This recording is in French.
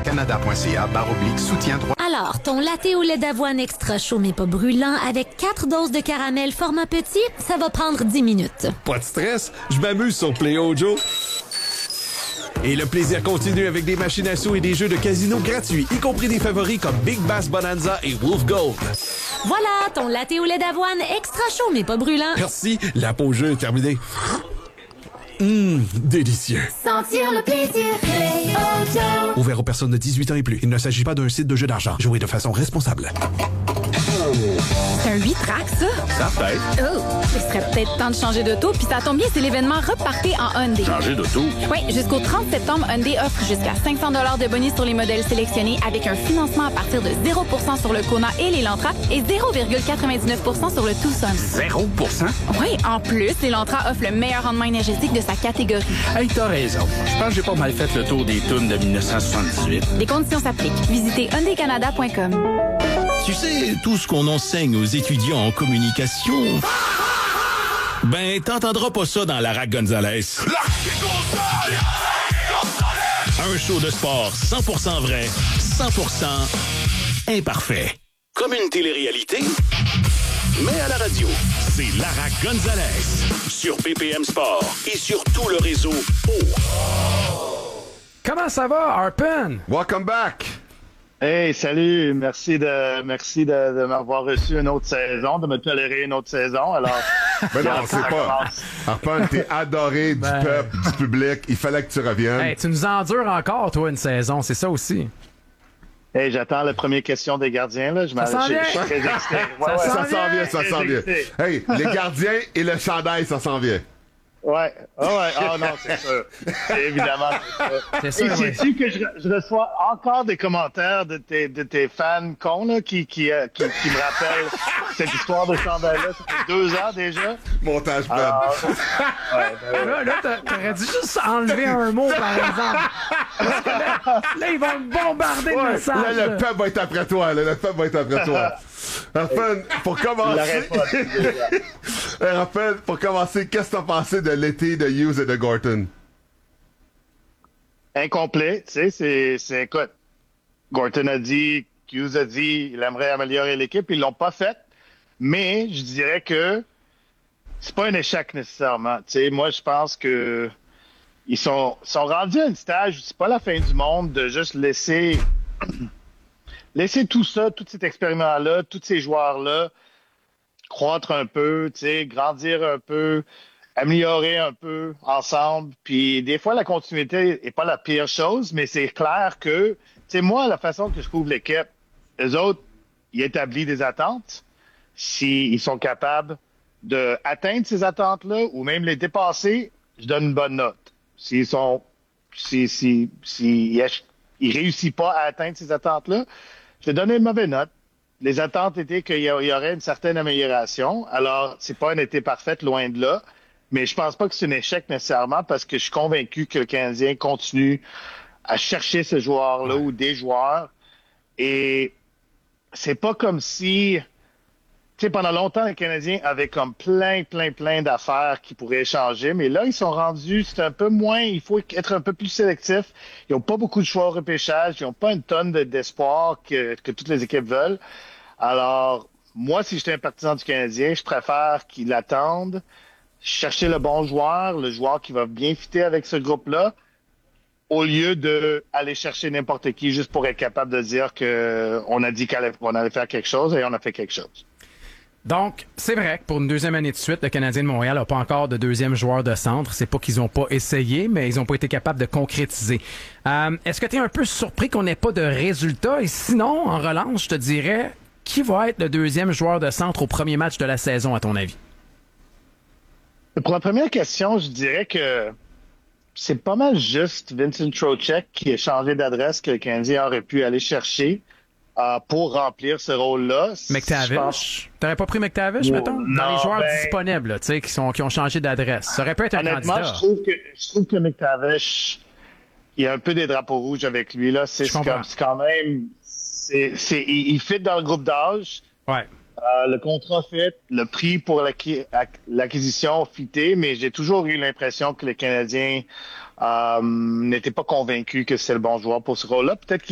canada.ca/soutien droit. Alors, ton latte au lait d'avoine extra chaud mais pas brûlant avec 4 doses de caramel format petit, ça va prendre 10 minutes. Pas de stress, je m'amuse sur Play-O Joe. Et le plaisir continue avec des machines à sous et des jeux de casino gratuits, y compris des favoris comme Big Bass Bonanza et Wolf Gold. Voilà, ton latte au lait d'avoine extra chaud mais pas brûlant. Merci, la pause jeu est terminée. Délicieux. Sentir le plaisir, Play-O Joe. Ouvert aux personnes de 18 ans et plus. Il ne s'agit pas d'un site de jeu d'argent. Jouez de façon responsable. C'est un 8 tracks, ça? Ça peut-être. Oh, il serait peut-être temps de changer d'auto, puis ça tombe bien, c'est l'événement Repartez en Hyundai. Changer d'auto? Oui, jusqu'au 30 septembre, Hyundai offre jusqu'à 500 $ de bonus sur les modèles sélectionnés avec un financement à partir de 0% sur le Kona et l'Elantra et 0,99% sur le Tucson. 0%? Oui, en plus, l'Elantra offre le meilleur rendement énergétique de sa catégorie. Hey, t'as raison. Je pense que j'ai pas mal fait le tour des tunes de 1978. Les conditions s'appliquent. Visitez hyundaicanada.com. Tu sais, tout ce qu'on enseigne aux étudiants en communication, ben, t'entendras pas ça dans Lara Gonzalez. Un show de sport 100% vrai, 100% imparfait. Comme une télé-réalité, mais à la radio. C'est Lara Gonzalez sur BPM Sport et sur tout le réseau Comment ça va, Harpen? Welcome back! Hey, salut! Merci de m'avoir reçu une autre saison, de me tolérer une autre saison. Alors, ben non, c'est pas. Harpen, t'es adoré du peuple, du public. Il fallait que tu reviennes. Hey, tu nous endures encore, toi, une saison. C'est ça aussi. Hey, j'attends la première question des gardiens, là. Je suis très excité. Ça s'en vient. Hey, les gardiens et le chandail, ça s'en vient. Ouais. Ah non, c'est sûr. C'est évidemment c'est ça. Et sais-tu que je reçois encore des commentaires de tes fans cons là, qui me rappellent cette histoire de chandail-là. Ça fait 2 ans déjà. Montage Ben. Là, t'aurais dû juste enlever un mot, par exemple. Parce que là, ils vont me bombarder de messages. Là, le peuple va être après toi. Enfin, pour commencer... Raphaël, pour commencer, qu'est-ce que t'as pensé de l'été de Hughes et de Gorton? Incomplet, tu sais, écoute, Gorton a dit, Hughes a dit, il aimerait améliorer l'équipe, ils l'ont pas fait, mais je dirais que c'est pas un échec nécessairement, tu sais, moi je pense que ils sont rendus à un stage où c'est pas la fin du monde de juste laisser tout ça, tout cet expériment-là, tous ces joueurs-là, croître un peu, tu sais, grandir un peu, améliorer un peu ensemble. Puis des fois, la continuité est pas la pire chose, mais c'est clair que, tu sais, moi, la façon que je trouve l'équipe, eux autres, ils établissent des attentes. S'ils sont capables d'atteindre ces attentes-là ou même les dépasser, je donne une bonne note. S'ils réussissent pas à atteindre ces attentes-là, je vais donner une mauvaise note. Les attentes étaient qu'il y aurait une certaine amélioration. Alors, c'est pas un été parfait, loin de là. Mais je pense pas que c'est un échec nécessairement parce que je suis convaincu que le Canadien continue à chercher ce joueur-là ou des joueurs. Et c'est pas comme si, tu sais, pendant longtemps, les Canadiens avaient comme plein d'affaires qui pourraient échanger. Mais là, ils sont rendus, c'est un peu moins, il faut être un peu plus sélectif. Ils n'ont pas beaucoup de choix au repêchage. Ils n'ont pas une tonne d'espoir que toutes les équipes veulent. Alors, moi, si j'étais un partisan du Canadien, je préfère qu'ils attendent, chercher le bon joueur, le joueur qui va bien fitter avec ce groupe-là, au lieu d'aller chercher n'importe qui juste pour être capable de dire qu'on a dit qu'on allait faire quelque chose et on a fait quelque chose. Donc, c'est vrai que pour une deuxième année de suite, le Canadien de Montréal n'a pas encore de deuxième joueur de centre. C'est pas qu'ils n'ont pas essayé, mais ils n'ont pas été capables de concrétiser. Est-ce que tu es un peu surpris qu'on n'ait pas de résultats? Et sinon, en relance, je te dirais, qui va être le deuxième joueur de centre au premier match de la saison, à ton avis? Pour la première question, je dirais que c'est pas mal juste Vincent Trocheck qui a changé d'adresse que le Canadien aurait pu aller chercher pour remplir ce rôle-là. McTavish? T'aurais pas pris McTavish, mettons? Dans les joueurs disponibles, là, tu sais, qui ont changé d'adresse. Ça aurait pu être un candidat. Honnêtement, je trouve que McTavish, il y a un peu des drapeaux rouges avec lui, là. C'est quand même, il fit dans le groupe d'âge. Ouais. Le contrat fit, le prix pour l'acquisition fité, mais j'ai toujours eu l'impression que les Canadiens n'étaient pas convaincus que c'est le bon joueur pour ce rôle-là. Peut-être